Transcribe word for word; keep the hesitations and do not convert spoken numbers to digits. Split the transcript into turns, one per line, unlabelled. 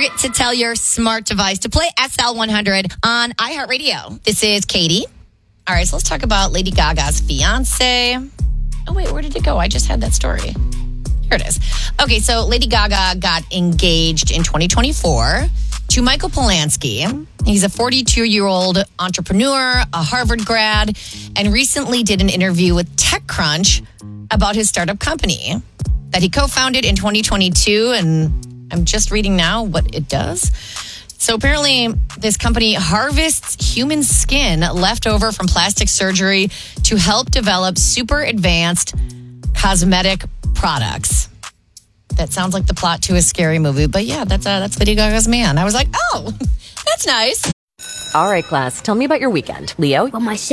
to tell your smart device to play S L one hundred on iHeartRadio. This is Katie. All right, so let's talk about Lady Gaga's fiance. Oh, wait, where did it go? I just had that story. Here it is. Okay, so Lady Gaga got engaged in twenty twenty-four to Michael Polanski. He's a forty-two-year-old entrepreneur, a Harvard grad, and recently did an interview with TechCrunch about his startup company that he co-founded in twenty twenty-two, and I'm just reading now what it does. So apparently, this company harvests human skin left over from plastic surgery to help develop super advanced cosmetic products. That sounds like the plot to a scary movie, but yeah, that's uh, that's Lady Gaga's man. I was like, oh, that's nice.
All right, class, tell me about your weekend. Leo?
Well, my